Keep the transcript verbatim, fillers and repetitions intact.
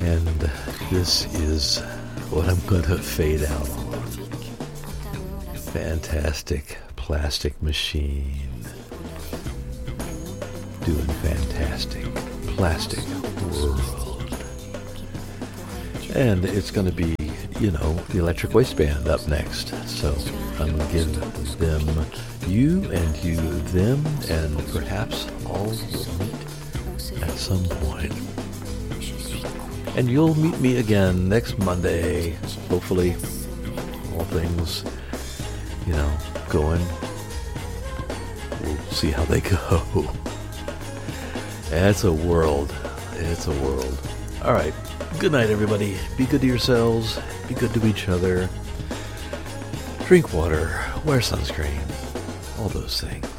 And this is what I'm going to fade out on. Fantastic Plastic Machine. Doing fantastic Plastic World. And it's going to be, you know, the Electric Waistband up next. So I'm going to give them you and you them, and perhaps all will meet at some point. And you'll meet me again next Monday, hopefully. All things, you know, going. We'll see how they go. It's a world. It's a world. All right. Good night, everybody. Be good to yourselves. Be good to each other. Drink water. Wear sunscreen. All those things.